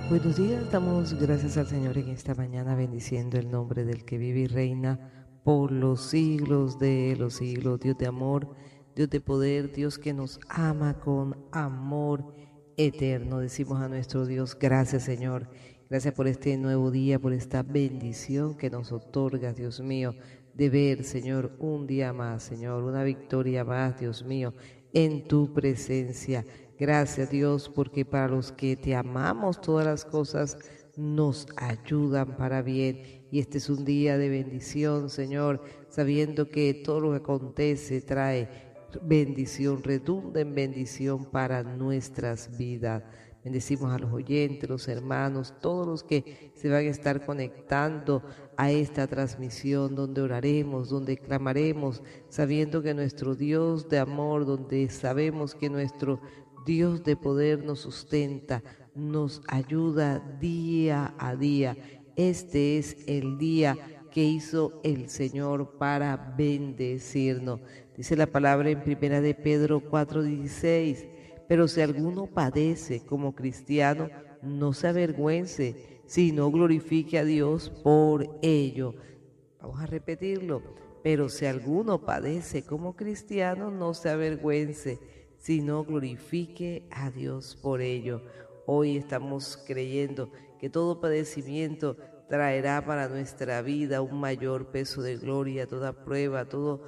Buenos días, damos gracias al Señor en esta mañana, bendiciendo el nombre del que vive y reina por los siglos de los siglos. Dios de amor, Dios de poder, Dios que nos ama con amor eterno. Decimos a nuestro Dios, gracias Señor, gracias por este nuevo día, por esta bendición que nos otorga, Dios mío, de ver, Señor, un día más, Señor, una victoria más, Dios mío, en tu presencia. Gracias Dios, porque para los que te amamos todas las cosas nos ayudan para bien. Y este es un día de bendición, Señor, sabiendo que todo lo que acontece trae bendición, redunda en bendición para nuestras vidas. Bendecimos a los oyentes, los hermanos, todos los que se van a estar conectando a esta transmisión donde oraremos, donde clamaremos, sabiendo que nuestro Dios de amor, donde sabemos que nuestro Dios de poder nos sustenta, nos ayuda día a día. Este es el día que hizo el Señor para bendecirnos. Dice la palabra en primera de Pedro 4:16, pero si alguno padece como cristiano, no se avergüence, sino glorifique a Dios por ello. Vamos a repetirlo. Pero si alguno padece como cristiano, no se avergüence, sino glorifique a Dios por ello. Hoy estamos creyendo que todo padecimiento traerá para nuestra vida un mayor peso de gloria, toda prueba, todo